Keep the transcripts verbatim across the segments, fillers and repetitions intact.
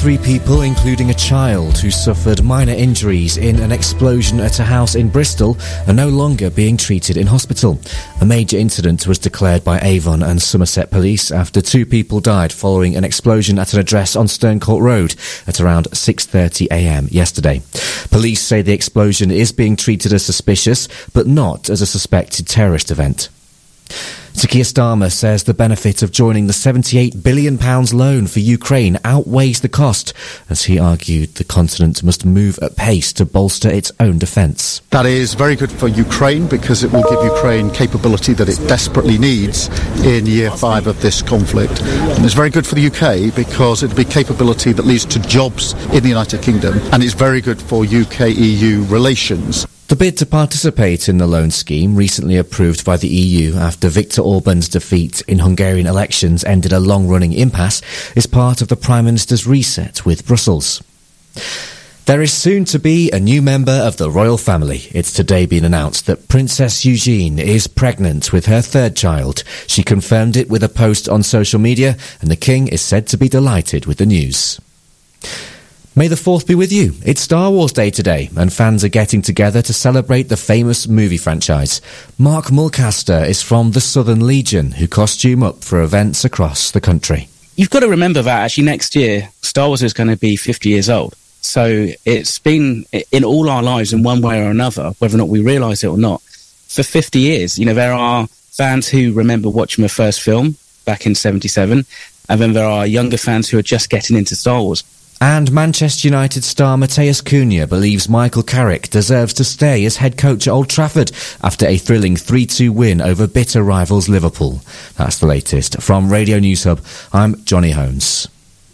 three people, including a child who suffered minor injuries in an explosion at a house in Bristol, are no longer being treated in hospital. A major incident was declared by Avon and Somerset Police after two people died following an explosion at an address on Sterncourt Road at around six thirty a m yesterday. Police say the explosion is being treated as suspicious, but not as a suspected terrorist event. Sir Keir Starmer says the benefit of joining the seventy-eight billion pounds loan for Ukraine outweighs the cost, as he argued the continent must move at pace to bolster its own defence. That is very good for Ukraine because it will give Ukraine capability that it desperately needs in year five of this conflict. And it's very good for the U K because it'll be capability that leads to jobs in the United Kingdom, and it's very good for U K E U relations. The bid to participate in the loan scheme, recently approved by the E U after Viktor Orban's defeat in Hungarian elections ended a long-running impasse, is part of the Prime Minister's reset with Brussels. There is soon to be a new member of the royal family. It's today been announced that Princess Eugenie is pregnant with her third child. She confirmed it with a post on social media, and the King is said to be delighted with the news. May the fourth be with you. It's Star Wars Day today, and fans are getting together to celebrate the famous movie franchise. Mark Mulcaster is from the Southern Legion, who costume up for events across the country. You've got to remember that actually next year, Star Wars is going to be fifty years old. So it's been in all our lives in one way or another, whether or not we realise it or not, for fifty years. You know, there are fans who remember watching the first film back in seventy-seven, and then there are younger fans who are just getting into Star Wars. And Manchester United star Matheus Cunha believes Michael Carrick deserves to stay as head coach at Old Trafford after a thrilling three two win over bitter rivals Liverpool. That's the latest. From Radio News Hub, I'm Johnny Holmes.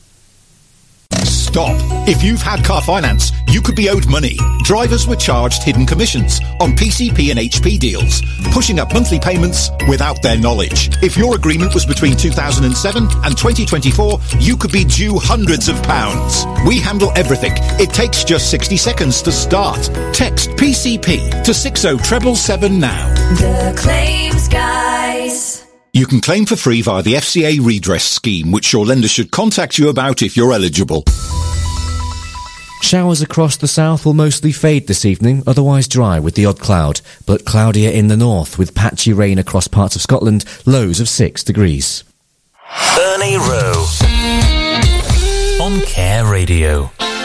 Stop. If you've had car finance, you could be owed money. Drivers were charged hidden commissions on P C P and H P deals, pushing up monthly payments without their knowledge. If your agreement was between two thousand seven and twenty twenty-four, you could be due hundreds of pounds. We handle everything. It takes just sixty seconds to start. Text P C P to six oh seven seven now. The Claims Guys. You can claim for free via the F C A redress scheme, which your lender should contact you about if you're eligible. Showers across the south will mostly fade this evening, otherwise dry with the odd cloud, but cloudier in the north with patchy rain across parts of Scotland, lows of six degrees. Ernie Rowe on Care Radio.